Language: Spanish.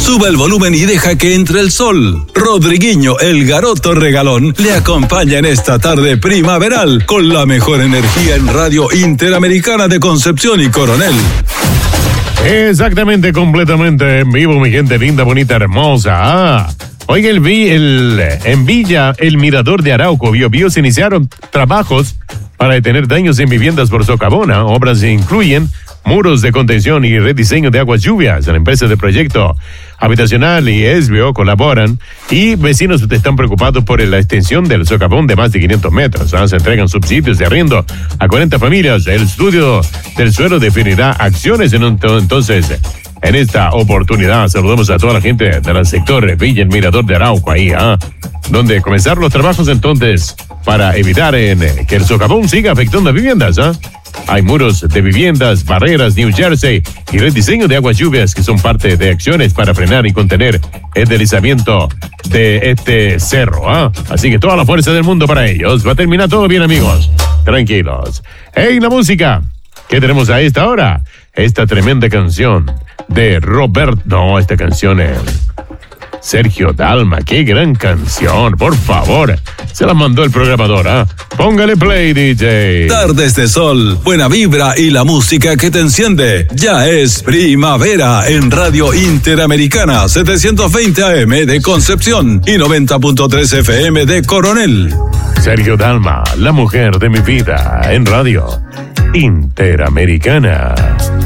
Sube el volumen y deja que entre el sol. Rodriguinho, el garoto regalón, le acompaña en esta tarde primaveral con la mejor energía en Radio Interamericana de Concepción y Coronel. Exactamente, completamente en vivo, mi gente linda, bonita, hermosa. Oiga, en Villa, el Mirador de Arauco, Biobío, se iniciaron trabajos para detener daños en viviendas por socavón. Obras incluyen muros de contención y rediseño de aguas lluvias. La empresa de proyecto habitacional y ESBIO colaboran y vecinos están preocupados por la extensión del socavón de más de 500 metros. Se entregan subsidios de arriendo a 40 familias. El estudio del suelo definirá acciones entonces. En esta oportunidad saludamos a toda la gente del sector Villa El Mirador de Arauco, ahí, donde comenzar los trabajos entonces para evitar que el socavón siga afectando a viviendas. Hay muros de viviendas, barreras, New Jersey y rediseño de aguas lluvias que son parte de acciones para frenar y contener el deslizamiento de este cerro. Así que toda la fuerza del mundo para ellos. Va a terminar todo bien, amigos. Tranquilos. ¡Hey, la música! ¿Qué tenemos a esta hora? Esta tremenda canción de Roberto. No, esta canción es Sergio Dalma. ¡Qué gran canción! Por favor, se la mandó el programador. Póngale play, DJ. Tardes de sol, buena vibra y la música que te enciende. Ya es primavera en Radio Interamericana, 720 AM de Concepción y 90.3 FM de Coronel. Sergio Dalma, la mujer de mi vida en Radio Interamericana.